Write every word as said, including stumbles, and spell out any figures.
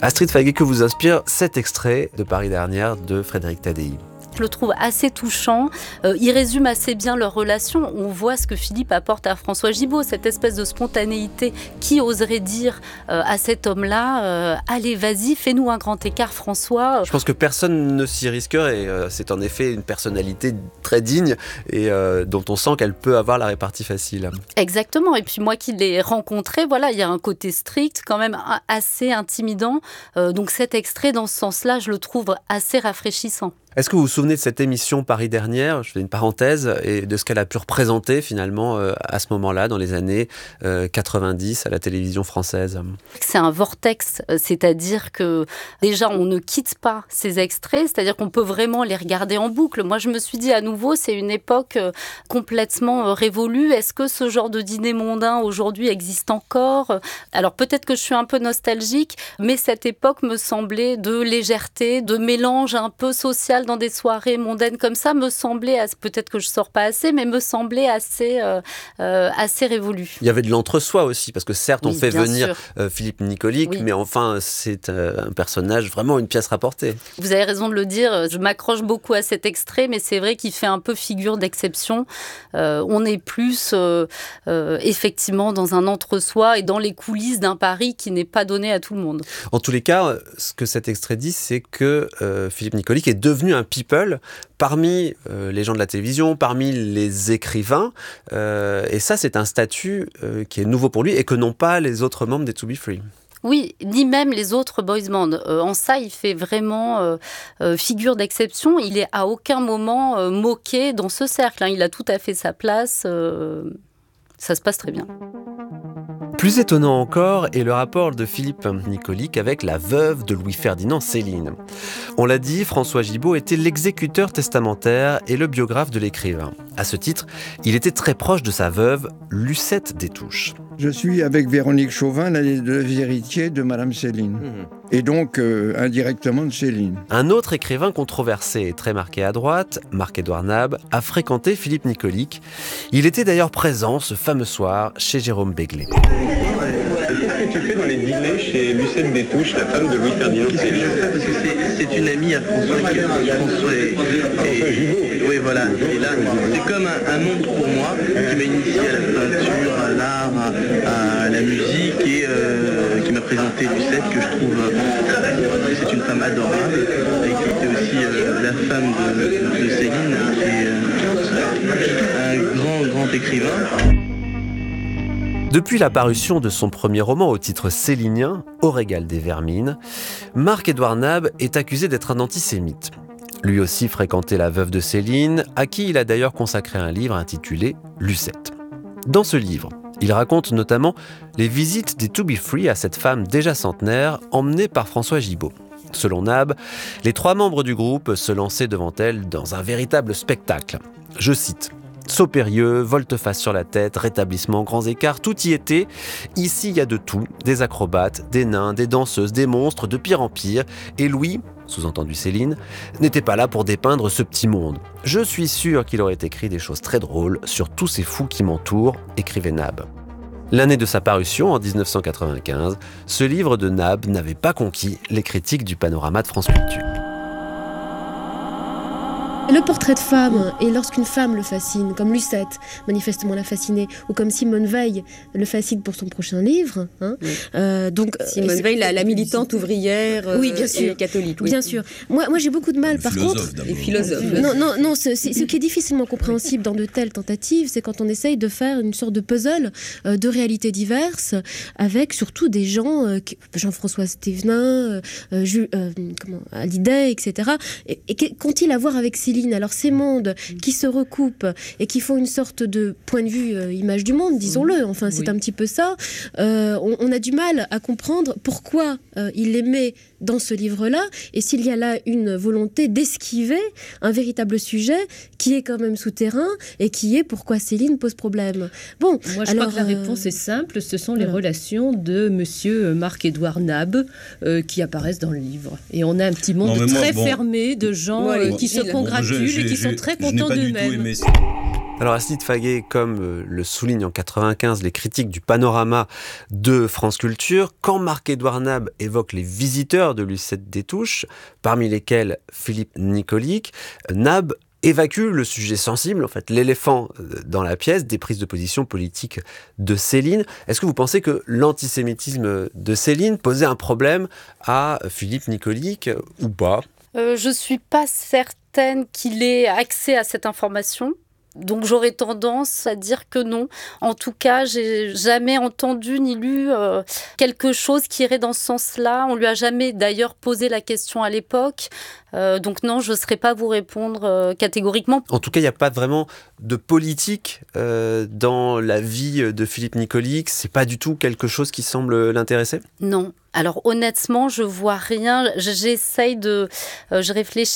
Astrid Faguet, que vous inspire cet extrait de Paris dernière de Frédéric Tadei? Je le trouve assez touchant. Euh, il résume assez bien leur relation. On voit ce que Philippe apporte à François Gibault, cette espèce de spontanéité. Qui oserait dire euh, à cet homme-là euh, « Allez, vas-y, fais-nous un grand écart, François ». Je pense que personne ne s'y risquerait. Euh, c'est en effet une personnalité très digne et euh, dont on sent qu'elle peut avoir la répartie facile. Exactement. Et puis moi qui l'ai rencontré, voilà, il y a un côté strict, quand même assez intimidant. Euh, donc cet extrait, dans ce sens-là, je le trouve assez rafraîchissant. Est-ce que vous vous souvenez de cette émission Paris dernière, je fais une parenthèse, et de ce qu'elle a pu représenter finalement euh, à ce moment-là, dans les années euh, quatre-vingt-dix à la télévision française? C'est un vortex, c'est-à-dire que déjà on ne quitte pas ces extraits, c'est-à-dire qu'on peut vraiment les regarder en boucle. Moi je me suis dit à nouveau, c'est une époque complètement révolue. Est-ce que ce genre de dîner mondain aujourd'hui existe encore? Alors peut-être que je suis un peu nostalgique, mais cette époque me semblait de légèreté, de mélange un peu social dans des soirées mondaines comme ça, me semblait, peut-être que je sors pas assez, mais me semblait assez, euh, euh, assez révolu. Il y avait de l'entre-soi aussi, parce que certes, oui, on fait venir euh, Philippe Nicolic, oui. mais enfin, c'est euh, un personnage, vraiment une pièce rapportée. Vous avez raison de le dire, je m'accroche beaucoup à cet extrait, mais c'est vrai qu'il fait un peu figure d'exception. Euh, on est plus, euh, euh, effectivement, dans un entre-soi et dans les coulisses d'un Paris qui n'est pas donné à tout le monde. En tous les cas, ce que cet extrait dit, c'est que euh, Philippe Nicolic est devenu un people parmi euh, les gens de la télévision, parmi les écrivains. Euh, et ça, c'est un statut euh, qui est nouveau pour lui et que n'ont pas les autres membres des To Be Free. Oui, ni même les autres boys band. Euh, en ça, il fait vraiment euh, euh, figure d'exception. Il est à aucun moment euh, moqué dans ce cercle. Hein. Il a tout à fait sa place. Euh, ça se passe très bien. Plus étonnant encore est le rapport de Philippe Nicolic avec la veuve de Louis-Ferdinand, Céline. On l'a dit, François Gibault était l'exécuteur testamentaire et le biographe de l'écrivain. À ce titre, il était très proche de sa veuve, Lucette des Touches. Je suis avec Véronique Chauvin, la deux héritiers de Madame Céline. Mmh. Et donc, euh, indirectement de Céline. Un autre écrivain controversé et très marqué à droite, Marc-Édouard Nab, a fréquenté Philippe Nicolic. Il était d'ailleurs présent ce fameux soir chez Jérôme Béglé. Qu'est-ce que tu fais dans les dîners chez Lucette des Touches, la femme de Louis-Ferdinand Céline? Parce que c'est, c'est une amie à François, qui, François et, et, oui, voilà. Et là, c'est comme un, un monde pour moi qui m'a initié à la peinture, à l'art, à, à la musique et euh, qui m'a présenté Lucette, que je trouve euh, c'est une femme adorable et qui était aussi euh, la femme de, de Céline, qui est euh, un grand, grand écrivain. Depuis la parution de son premier roman au titre célinien, Au régal des vermines, Marc-Édouard Nab est accusé d'être un antisémite. Lui aussi fréquentait la veuve de Céline, à qui il a d'ailleurs consacré un livre intitulé Lucette. Dans ce livre, il raconte notamment les visites des To Be Free à cette femme déjà centenaire, emmenée par François Gibault. Selon Nab, les trois membres du groupe se lançaient devant elle dans un véritable spectacle. Je cite: saut périlleux, volte-face sur la tête, rétablissement, grands écarts, tout y était. Ici, il y a de tout, des acrobates, des nains, des danseuses, des monstres, de pire en pire. Et Louis, sous-entendu Céline, n'était pas là pour dépeindre ce petit monde. Je suis sûr qu'il aurait écrit des choses très drôles sur tous ces fous qui m'entourent, écrivait Nab. L'année de sa parution, en dix-neuf cent quatre-vingt-quinze, ce livre de Nab n'avait pas conquis les critiques du Panorama de France Culture. Le portrait de femme, et lorsqu'une femme le fascine, comme Lucette manifestement l'a fasciné, ou comme Simone Veil le fascine pour son prochain livre. Hein, oui. euh, donc, Simone Veil, la, la militante ouvrière euh, oui, bien sûr. Et catholique. Oui. Bien sûr. Moi, moi j'ai beaucoup de mal, le par contre... Les philosophes. Non, non, non ce, ce qui est difficilement compréhensible dans de telles tentatives, c'est quand on essaye de faire une sorte de puzzle euh, de réalités diverses, avec surtout des gens, euh, Jean-François Stévenin, euh, Jules, euh, comment, Hallyday, et cetera. Et, et qu'ont-ils à voir avec Céline? Alors ces mondes qui se recoupent et qui font une sorte de point de vue euh, image du monde, disons-le, enfin c'est oui. un petit peu ça, euh, on, on a du mal à comprendre pourquoi euh, il les met dans ce livre-là, et s'il y a là une volonté d'esquiver un véritable sujet qui est quand même souterrain et qui est pourquoi Céline pose problème. Bon, moi je alors, crois que la réponse euh... est simple, ce sont les voilà. relations de monsieur Marc-Édouard Nab euh, qui apparaissent dans le livre. Et on a un petit monde non, très moi, bon, fermé de gens euh, qui se congratulent bon, et qui sont très contents d'eux-mêmes. Alors Astrid Faguet, comme le soulignent en quatre-vingt-quinze les critiques du Panorama de France Culture, quand Marc-Édouard Nab évoque les visiteurs de Lucette Détouche, parmi lesquels Philippe Nicolic, Nab évacue le sujet sensible, en fait, l'éléphant dans la pièce, des prises de position politiques de Céline. Est-ce que vous pensez que l'antisémitisme de Céline posait un problème à Philippe Nicolic ou pas ? euh, Je ne suis pas certaine qu'il ait accès à cette information. Donc j'aurais tendance à dire que non. En tout cas, j'ai jamais entendu ni lu euh, quelque chose qui irait dans ce sens-là. On lui a jamais d'ailleurs posé la question à l'époque. Euh, donc non, je ne saurais pas vous répondre euh, catégoriquement. En tout cas, il n'y a pas vraiment de politique euh, dans la vie de Philippe Nicolic. C'est pas du tout quelque chose qui semble l'intéresser ? Non. Alors honnêtement, je vois rien. J'essaye de... Euh, je réfléchis